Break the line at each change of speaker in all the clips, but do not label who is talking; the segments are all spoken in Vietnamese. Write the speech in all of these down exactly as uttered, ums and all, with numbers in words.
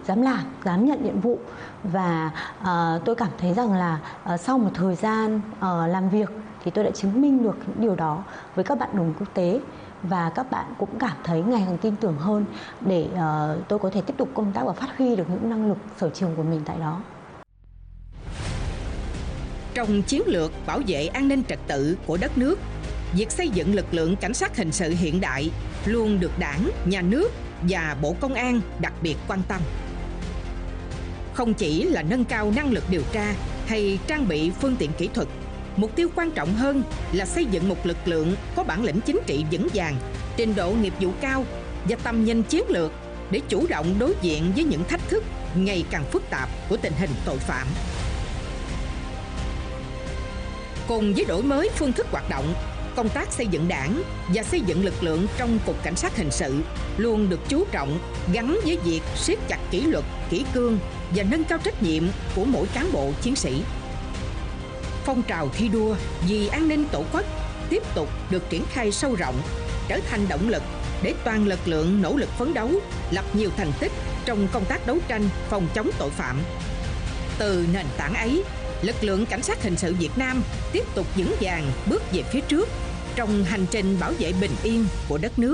dám làm, dám nhận nhiệm vụ. Và uh, tôi cảm thấy rằng là uh, sau một thời gian uh, làm việc thì tôi đã chứng minh được những điều đó với các bạn đồng quốc tế, và các bạn cũng cảm thấy ngày càng tin tưởng hơn để uh, tôi có thể tiếp tục công tác và phát huy được những năng lực sở trường của mình tại đó.
Trong chiến lược bảo vệ an ninh trật tự của đất nước, việc xây dựng lực lượng cảnh sát hình sự hiện đại luôn được Đảng, Nhà nước và Bộ Công an đặc biệt quan tâm. Không chỉ là nâng cao năng lực điều tra hay trang bị phương tiện kỹ thuật, mục tiêu quan trọng hơn là xây dựng một lực lượng có bản lĩnh chính trị vững vàng, trình độ nghiệp vụ cao và tầm nhìn chiến lược để chủ động đối diện với những thách thức ngày càng phức tạp của tình hình tội phạm. Cùng với đổi mới phương thức hoạt động, công tác xây dựng Đảng và xây dựng lực lượng trong Cục Cảnh sát Hình sự luôn được chú trọng gắn với việc siết chặt kỷ luật, kỷ cương và nâng cao trách nhiệm của mỗi cán bộ chiến sĩ. Phong trào thi đua vì an ninh Tổ quốc tiếp tục được triển khai sâu rộng, trở thành động lực để toàn lực lượng nỗ lực phấn đấu, lập nhiều thành tích trong công tác đấu tranh phòng chống tội phạm. Từ nền tảng ấy, lực lượng cảnh sát hình sự Việt Nam tiếp tục vững vàng bước về phía trước trong hành trình bảo vệ bình yên của đất nước.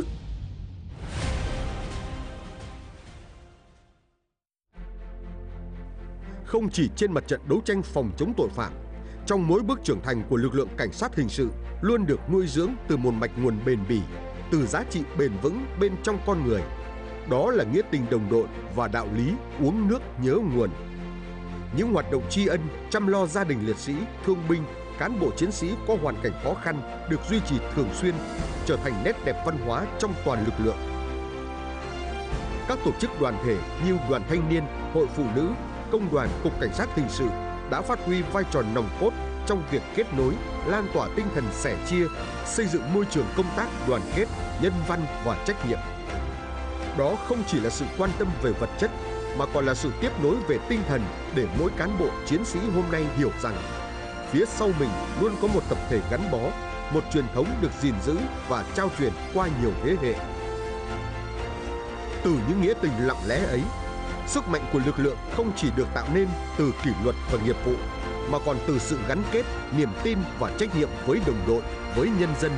Không chỉ trên mặt trận đấu tranh phòng chống tội phạm, trong mỗi bước trưởng thành của lực lượng cảnh sát hình sự luôn được nuôi dưỡng từ một mạch nguồn bền bỉ, từ giá trị bền vững bên trong con người. Đó là nghĩa tình đồng đội và đạo lý uống nước nhớ nguồn. Những hoạt động tri ân, chăm lo gia đình liệt sĩ, thương binh, cán bộ chiến sĩ có hoàn cảnh khó khăn được duy trì thường xuyên, trở thành nét đẹp văn hóa trong toàn lực lượng. Các tổ chức đoàn thể như Đoàn Thanh niên, Hội Phụ nữ, Công đoàn Cục Cảnh sát Hình sự đã phát huy vai trò nòng cốt trong việc kết nối, lan tỏa tinh thần sẻ chia, xây dựng môi trường công tác đoàn kết, nhân văn và trách nhiệm. Đó không chỉ là sự quan tâm về vật chất, mà còn là sự tiếp nối về tinh thần để mỗi cán bộ chiến sĩ hôm nay hiểu rằng phía sau mình luôn có một tập thể gắn bó, một truyền thống được gìn giữ và trao truyền qua nhiều thế hệ. Từ những nghĩa tình lặng lẽ ấy, sức mạnh của lực lượng không chỉ được tạo nên từ kỷ luật và nghiệp vụ, mà còn từ sự gắn kết, niềm tin và trách nhiệm với đồng đội, với nhân dân.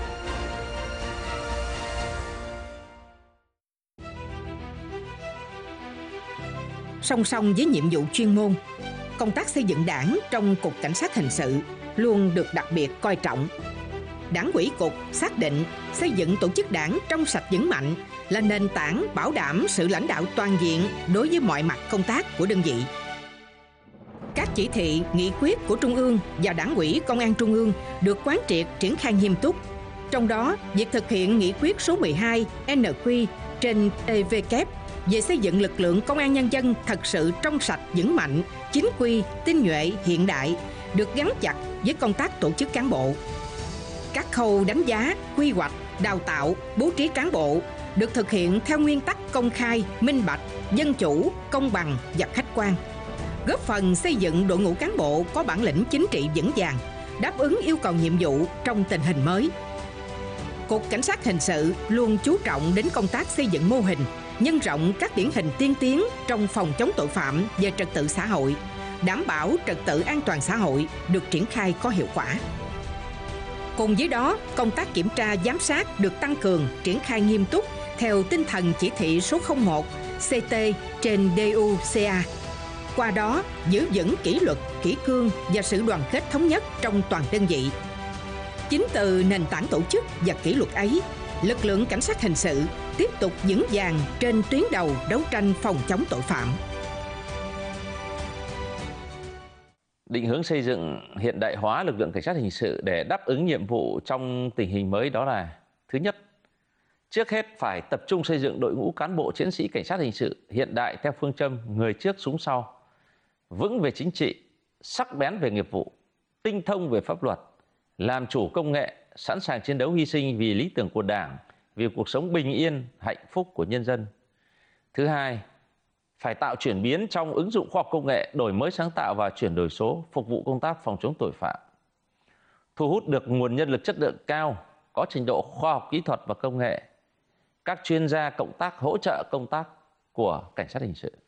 Song song với nhiệm vụ chuyên môn, công tác xây dựng Đảng trong Cục Cảnh sát Hình sự luôn được đặc biệt coi trọng. Đảng ủy Cục xác định xây dựng tổ chức Đảng trong sạch vững mạnh là nền tảng bảo đảm sự lãnh đạo toàn diện đối với mọi mặt công tác của đơn vị. Các chỉ thị, nghị quyết của Trung ương và Đảng ủy Công an Trung ương được quán triệt triển khai nghiêm túc. Trong đó, việc thực hiện nghị quyết số mười hai N Q trên T V K về xây dựng lực lượng công an nhân dân thật sự trong sạch vững mạnh, chính quy, tinh nhuệ, hiện đại được gắn chặt với công tác tổ chức cán bộ. Các khâu đánh giá, quy hoạch, đào tạo, bố trí cán bộ được thực hiện theo nguyên tắc công khai, minh bạch, dân chủ, công bằng và khách quan, góp phần xây dựng đội ngũ cán bộ có bản lĩnh chính trị vững vàng, đáp ứng yêu cầu nhiệm vụ trong tình hình mới. Cục Cảnh sát Hình sự luôn chú trọng đến công tác xây dựng mô hình, nhân rộng các điển hình tiên tiến trong phòng chống tội phạm về trật tự xã hội, đảm bảo trật tự an toàn xã hội được triển khai có hiệu quả. Cùng với đó, công tác kiểm tra giám sát được tăng cường, triển khai nghiêm túc theo tinh thần chỉ thị số không một C T trên D U C A. Qua đó, giữ vững kỷ luật, kỷ cương và sự đoàn kết thống nhất trong toàn đơn vị. Chính từ nền tảng tổ chức và kỷ luật ấy, lực lượng cảnh sát hình sự tiếp tục vững vàng trên tuyến đầu đấu tranh phòng chống tội phạm.
Định hướng xây dựng hiện đại hóa lực lượng cảnh sát hình sự để đáp ứng nhiệm vụ trong tình hình mới đó là: thứ nhất, trước hết phải tập trung xây dựng đội ngũ cán bộ chiến sĩ cảnh sát hình sự hiện đại theo phương châm người trước súng sau, vững về chính trị, sắc bén về nghiệp vụ, tinh thông về pháp luật, làm chủ công nghệ, sẵn sàng chiến đấu hy sinh vì lý tưởng của Đảng, vì cuộc sống bình yên, hạnh phúc của nhân dân. Thứ hai, phải tạo chuyển biến trong ứng dụng khoa học công nghệ, đổi mới sáng tạo và chuyển đổi số, phục vụ công tác phòng chống tội phạm. Thu hút được nguồn nhân lực chất lượng cao, có trình độ khoa học kỹ thuật và công nghệ, các chuyên gia cộng tác hỗ trợ công tác của cảnh sát hình sự.